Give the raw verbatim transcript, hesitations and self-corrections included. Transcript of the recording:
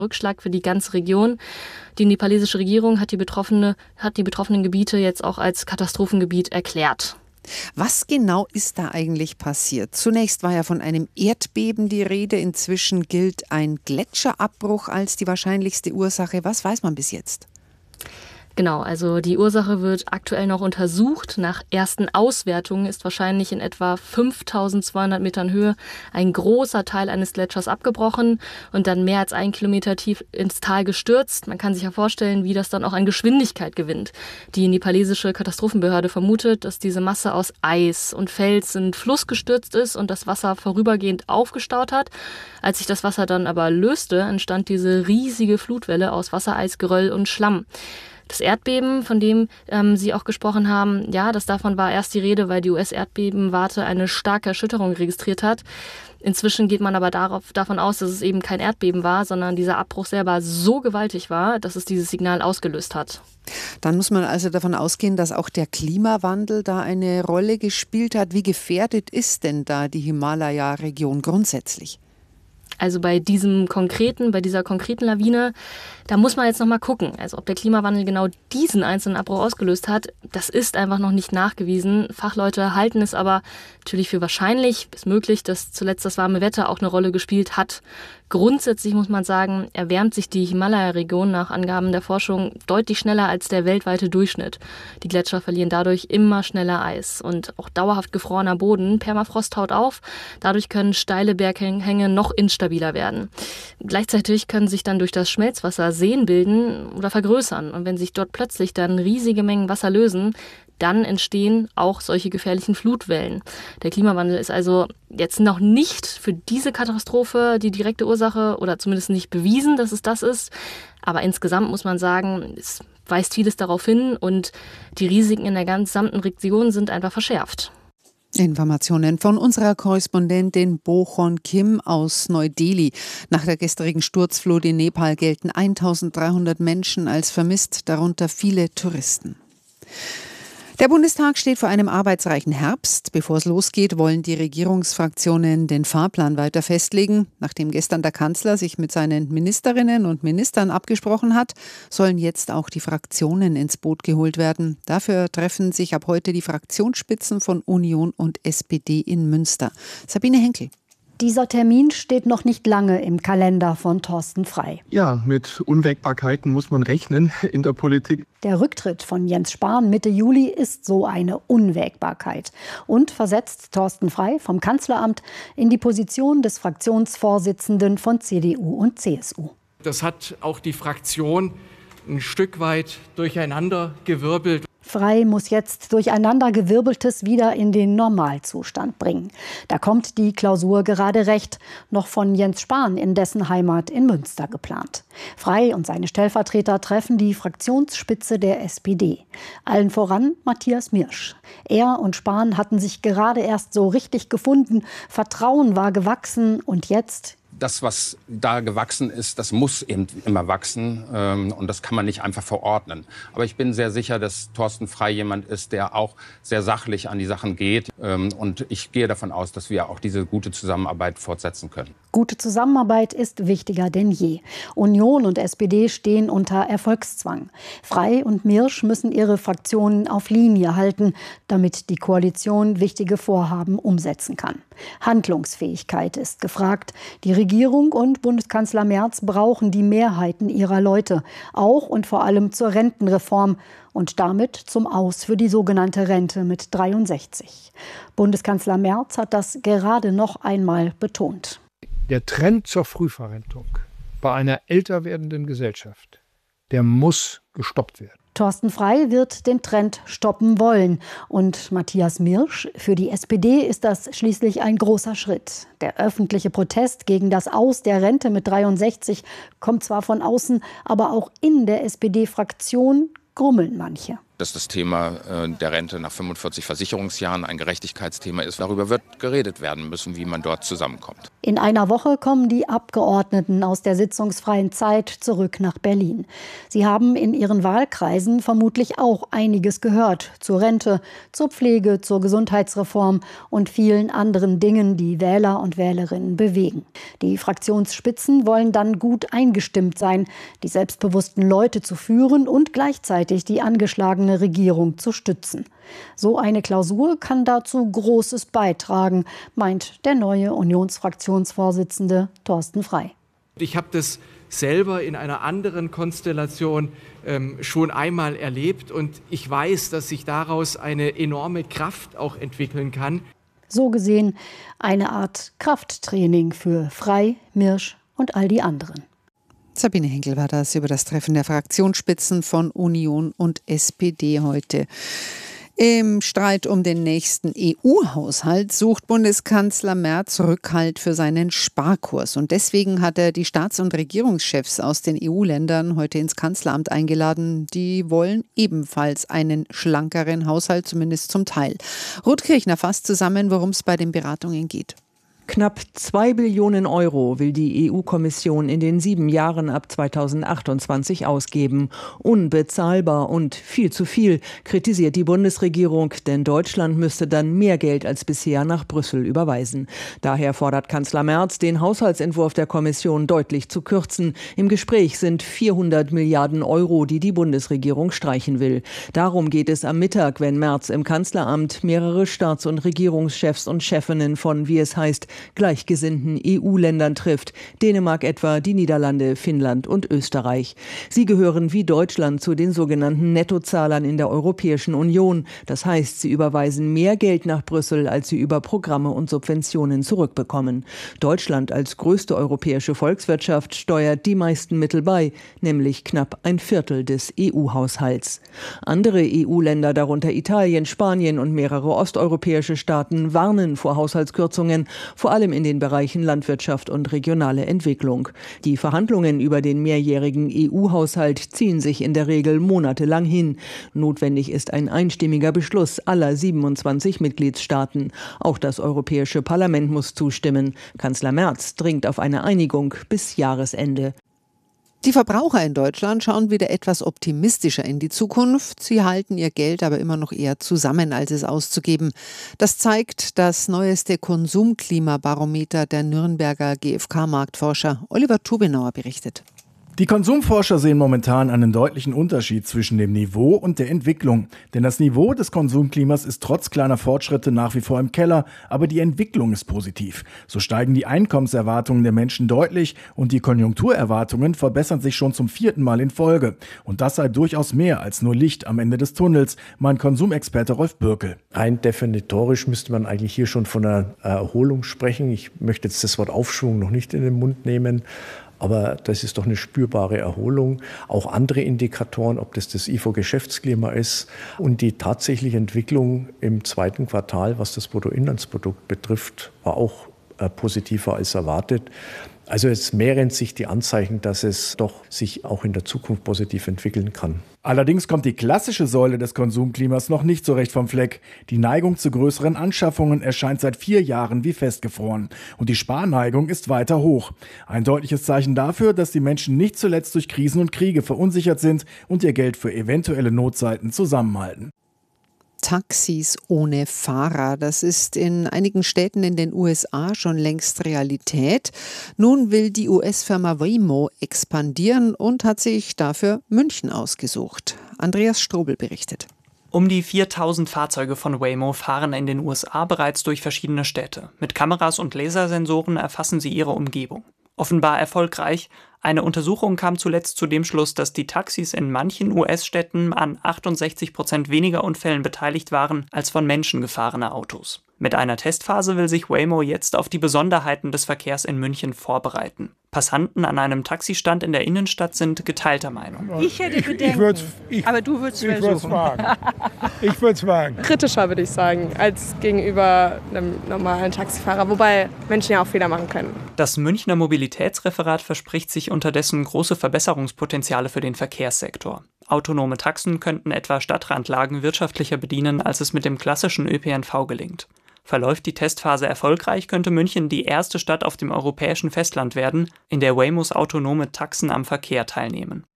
Rückschlag für die ganze Region. Die nepalesische Regierung hat die, betroffene, hat die betroffenen Gebiete jetzt auch als Katastrophengebiet erklärt. Was genau ist da eigentlich passiert? Zunächst war ja von einem Erdbeben die Rede. Inzwischen gilt ein Gletscherabbruch als die wahrscheinlichste Ursache. Was weiß man bis jetzt? Genau, also die Ursache wird aktuell noch untersucht. Nach ersten Auswertungen ist wahrscheinlich in etwa fünftausendzweihundert Metern Höhe ein großer Teil eines Gletschers abgebrochen und dann mehr als einen Kilometer tief ins Tal gestürzt. Man kann sich ja vorstellen, wie das dann auch an Geschwindigkeit gewinnt. Die nepalesische Katastrophenbehörde vermutet, dass diese Masse aus Eis und Fels in den Fluss gestürzt ist und das Wasser vorübergehend aufgestaut hat. Als sich das Wasser dann aber löste, entstand diese riesige Flutwelle aus Wassereis, Geröll und Schlamm. Das Erdbeben, von dem ähm, Sie auch gesprochen haben, ja, das davon war erst die Rede, weil die U S-Erdbebenwarte eine starke Erschütterung registriert hat. Inzwischen geht man aber darauf, davon aus, dass es eben kein Erdbeben war, sondern dieser Abbruch selber so gewaltig war, dass es dieses Signal ausgelöst hat. Dann muss man also davon ausgehen, dass auch der Klimawandel da eine Rolle gespielt hat. Wie gefährdet ist denn da die Himalaya-Region grundsätzlich? Also bei diesem konkreten, bei dieser konkreten Lawine, da muss man jetzt noch mal gucken. Also ob der Klimawandel genau diesen einzelnen Abbruch ausgelöst hat, das ist einfach noch nicht nachgewiesen. Fachleute halten es aber natürlich für wahrscheinlich, bis möglich, dass zuletzt das warme Wetter auch eine Rolle gespielt hat. Grundsätzlich muss man sagen, erwärmt sich die Himalaya-Region nach Angaben der Forschung deutlich schneller als der weltweite Durchschnitt. Die Gletscher verlieren dadurch immer schneller Eis und auch dauerhaft gefrorener Boden. Permafrost taut auf. Dadurch können steile Berghänge noch instabiler werden. Gleichzeitig können sich dann durch das Schmelzwasser Seen bilden oder vergrößern. Und wenn sich dort plötzlich dann riesige Mengen Wasser lösen, dann entstehen auch solche gefährlichen Flutwellen. Der Klimawandel ist also jetzt noch nicht für diese Katastrophe die direkte Ursache oder zumindest nicht bewiesen, dass es das ist. Aber insgesamt muss man sagen, es weist vieles darauf hin und die Risiken in der gesamten Region sind einfach verschärft. Informationen von unserer Korrespondentin Bochon Kim aus Neu-Delhi. Nach der gestrigen Sturzflut in Nepal gelten eintausenddreihundert Menschen als vermisst, darunter viele Touristen. Der Bundestag steht vor einem arbeitsreichen Herbst. Bevor es losgeht, wollen die Regierungsfraktionen den Fahrplan weiter festlegen. Nachdem gestern der Kanzler sich mit seinen Ministerinnen und Ministern abgesprochen hat, sollen jetzt auch die Fraktionen ins Boot geholt werden. Dafür treffen sich ab heute die Fraktionsspitzen von Union und S P D in Münster. Sabine Henkel. Dieser Termin steht noch nicht lange im Kalender von Thorsten Frey. Ja, mit Unwägbarkeiten muss man rechnen in der Politik. Der Rücktritt von Jens Spahn Mitte Juli ist so eine Unwägbarkeit und versetzt Thorsten Frey vom Kanzleramt in die Position des Fraktionsvorsitzenden von C D U und C S U. Das hat auch die Fraktion ein Stück weit durcheinandergewirbelt. Frey muss jetzt Durcheinandergewirbeltes wieder in den Normalzustand bringen. Da kommt die Klausur gerade recht, noch von Jens Spahn in dessen Heimat in Münster geplant. Frey und seine Stellvertreter treffen die Fraktionsspitze der S P D. Allen voran Matthias Mirsch. Er und Spahn hatten sich gerade erst so richtig gefunden, Vertrauen war gewachsen und jetzt... Das, was da gewachsen ist, das muss eben immer wachsen ähm, und das kann man nicht einfach verordnen. Aber ich bin sehr sicher, dass Thorsten Frey jemand ist, der auch sehr sachlich an die Sachen geht. Ähm, und ich gehe davon aus, dass wir auch diese gute Zusammenarbeit fortsetzen können. Gute Zusammenarbeit ist wichtiger denn je. Union und S P D stehen unter Erfolgszwang. Frey und Mirsch müssen ihre Fraktionen auf Linie halten, damit die Koalition wichtige Vorhaben umsetzen kann. Handlungsfähigkeit ist gefragt. Die Regierung und Bundeskanzler Merz brauchen die Mehrheiten ihrer Leute, auch und vor allem zur Rentenreform und damit zum Aus für die sogenannte Rente mit dreiundsechzig. Bundeskanzler Merz hat das gerade noch einmal betont. Der Trend zur Frühverrentung bei einer älter werdenden Gesellschaft, der muss gestoppt werden. Thorsten Frey wird den Trend stoppen wollen. Und Matthias Mirsch, für die S P D ist das schließlich ein großer Schritt. Der öffentliche Protest gegen das Aus der Rente mit dreiundsechzig kommt zwar von außen, aber auch in der S P D-Fraktion grummeln manche. dass das Thema der Rente nach fünfundvierzig Versicherungsjahren ein Gerechtigkeitsthema ist. Darüber wird geredet werden müssen, wie man dort zusammenkommt. In einer Woche kommen die Abgeordneten aus der sitzungsfreien Zeit zurück nach Berlin. Sie haben in ihren Wahlkreisen vermutlich auch einiges gehört zur Rente, zur Pflege, zur Gesundheitsreform und vielen anderen Dingen, die Wähler und Wählerinnen bewegen. Die Fraktionsspitzen wollen dann gut eingestimmt sein, die selbstbewussten Leute zu führen und gleichzeitig die angeschlagene Regierung zu stützen. So eine Klausur kann dazu Großes beitragen, meint der neue Unionsfraktionsvorsitzende Thorsten Frey. Ich habe das selber in einer anderen Konstellation ähm, schon einmal erlebt und ich weiß, dass sich daraus eine enorme Kraft auch entwickeln kann. So gesehen eine Art Krafttraining für Frey, Mirsch und all die anderen. Sabine Henkel war das über das Treffen der Fraktionsspitzen von Union und S P D heute. Im Streit um den nächsten E U-Haushalt sucht Bundeskanzler Merz Rückhalt für seinen Sparkurs. Und deswegen hat er die Staats- und Regierungschefs aus den E U-Ländern heute ins Kanzleramt eingeladen. Die wollen ebenfalls einen schlankeren Haushalt, zumindest zum Teil. Ruth Kirchner fasst zusammen, worum es bei den Beratungen geht. Knapp zwei Billionen Euro will die E U-Kommission in den sieben Jahren ab zweitausendachtundzwanzig ausgeben. Unbezahlbar und viel zu viel, kritisiert die Bundesregierung, denn Deutschland müsste dann mehr Geld als bisher nach Brüssel überweisen. Daher fordert Kanzler Merz, den Haushaltsentwurf der Kommission deutlich zu kürzen. Im Gespräch sind vierhundert Milliarden Euro, die die Bundesregierung streichen will. Darum geht es am Mittag, wenn Merz im Kanzleramt mehrere Staats- und Regierungschefs und Chefinnen von, wie es heißt, gleichgesinnten E U-Ländern trifft. Dänemark etwa, die Niederlande, Finnland und Österreich. Sie gehören wie Deutschland zu den sogenannten Nettozahlern in der Europäischen Union. Das heißt, sie überweisen mehr Geld nach Brüssel, als sie über Programme und Subventionen zurückbekommen. Deutschland als größte europäische Volkswirtschaft steuert die meisten Mittel bei, nämlich knapp ein Viertel des E U-Haushalts. Andere E U-Länder, darunter Italien, Spanien und mehrere osteuropäische Staaten, warnen vor Haushaltskürzungen, vor allem in den Bereichen Landwirtschaft und regionale Entwicklung. Die Verhandlungen über den mehrjährigen E U-Haushalt ziehen sich in der Regel monatelang hin. Notwendig ist ein einstimmiger Beschluss aller siebenundzwanzig Mitgliedstaaten. Auch das Europäische Parlament muss zustimmen. Kanzler Merz dringt auf eine Einigung bis Jahresende. Die Verbraucher in Deutschland schauen wieder etwas optimistischer in die Zukunft. Sie halten ihr Geld aber immer noch eher zusammen, als es auszugeben. Das zeigt das neueste Konsumklimabarometer der Nürnberger G f K-Marktforscher. Oliver Tubenauer berichtet. Die Konsumforscher sehen momentan einen deutlichen Unterschied zwischen dem Niveau und der Entwicklung. Denn das Niveau des Konsumklimas ist trotz kleiner Fortschritte nach wie vor im Keller, aber die Entwicklung ist positiv. So steigen die Einkommenserwartungen der Menschen deutlich und die Konjunkturerwartungen verbessern sich schon zum vierten Mal in Folge. Und das sei durchaus mehr als nur Licht am Ende des Tunnels, meint Konsumexperte Rolf Bürkel. Rein definitorisch müsste man eigentlich hier schon von einer Erholung sprechen. Ich möchte jetzt das Wort Aufschwung noch nicht in den Mund nehmen. Aber das ist doch eine spürbare Erholung. Auch andere Indikatoren, ob das das I F O-Geschäftsklima ist und die tatsächliche Entwicklung im zweiten Quartal, was das Bruttoinlandsprodukt betrifft, war auch äh, positiver als erwartet. Also es mehren sich die Anzeichen, dass es doch sich auch in der Zukunft positiv entwickeln kann. Allerdings kommt die klassische Säule des Konsumklimas noch nicht so recht vom Fleck. Die Neigung zu größeren Anschaffungen erscheint seit vier Jahren wie festgefroren. Und die Sparneigung ist weiter hoch. Ein deutliches Zeichen dafür, dass die Menschen nicht zuletzt durch Krisen und Kriege verunsichert sind und ihr Geld für eventuelle Notzeiten zusammenhalten. Taxis ohne Fahrer. Das ist in einigen Städten in den U S A schon längst Realität. Nun will die U S-Firma Waymo expandieren und hat sich dafür München ausgesucht. Andreas Strobel berichtet. Um die viertausend Fahrzeuge von Waymo fahren in den U S A bereits durch verschiedene Städte. Mit Kameras und Lasersensoren erfassen sie ihre Umgebung. Offenbar erfolgreich. Eine Untersuchung kam zuletzt zu dem Schluss, dass die Taxis in manchen U S-Städten an achtundsechzig Prozent weniger Unfällen beteiligt waren als von Menschen gefahrene Autos. Mit einer Testphase will sich Waymo jetzt auf die Besonderheiten des Verkehrs in München vorbereiten. Passanten an einem Taxistand in der Innenstadt sind geteilter Meinung. Ich hätte Bedenken, ich, ich aber du würdest es versuchen. Ich würde es wagen. Kritischer, würde ich sagen, als gegenüber einem normalen Taxifahrer, wobei Menschen ja auch Fehler machen können. Das Münchner Mobilitätsreferat verspricht sich unterdessen große Verbesserungspotenziale für den Verkehrssektor. Autonome Taxen könnten etwa Stadtrandlagen wirtschaftlicher bedienen, als es mit dem klassischen Ö P N V gelingt. Verläuft die Testphase erfolgreich, könnte München die erste Stadt auf dem europäischen Festland werden, in der Waymos autonome Taxen am Verkehr teilnehmen.